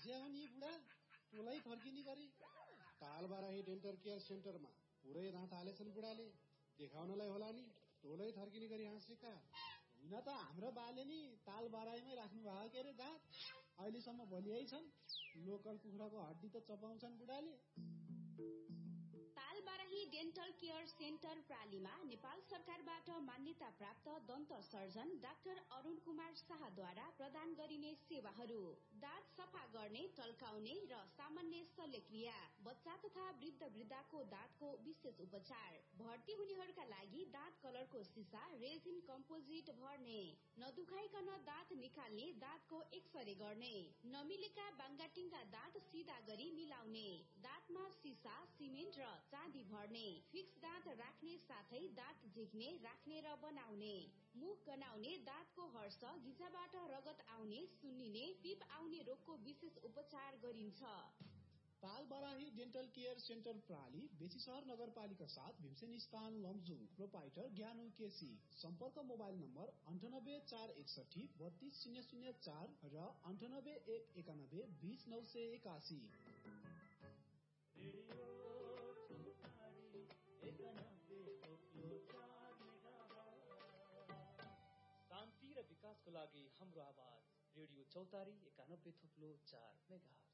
हाँस्या हो नि बुढा, तँलाई फर्किने गरी। तालबाराही डेन्टल केयर सेन्टरमा पुरै दाँत हालेछन् बुढाले, देखाउनलाई होला नि, तँलाई थर्किने गरी हाँसेका। हुन त हाम्रो बाले नि तालबाराहीमै राख्नु भएको के अरे दाँत, अहिलेसम्म भलियै छन्। लोकल कुखुराको हड्डी त चपाउँछन् बुढाले। तालबाराही डेन्टल केयर सेन्टर प्रालीमा नेपाल सरकारबाट मान्यता प्राप्त दन्त सर्जन डाक्टर अरुण कुमार शाहद्वारा प्रदान गरिने सेवाहरू: दाँत सफा गर्ने, टल्काउने र सामान्य शल्यक्रिया, बच्चा तथा वृद्ध वृद्धाको दाँतको विशेष उपचार, भर्ती हुनेहरूका लागि दाँत कलरको सिसा रेजिन कम्पोजिट भर्ने, नदुखाइकन दाँत निकाल्ने, दाँतको एक्सरे गर्ने, नमिलेका बाङ्गाटिङका दाँत सिधा गरी मिलाउने, दाँतमा सिसा, सिमेन्ट र चाँदी भर्ने, फिक्स दाँत राख्ने साथै दाँत झिक्ने, राख्ने र बनाउने, मुख गनाउने, दाँतको हर्ष, घिचाबाट रगत आउने, सुन्निने, पिप आउने रोगको विशेष उपचार गरिन्छ। तालबाराही डेन्टल केयर सेन्टर प्राली बेसीशहर नगरपालिका 7 भीमसेन स्थान लमजुङ। प्रोपाइटर ज्ञानु केसी। सम्पर्क मोबाइल नम्बर 9841 32004 र 9819120981। शान्ति र विकासको लागि हाम्रो आवाज रेडियो चौतारी 91.4 मेगाहर्ज।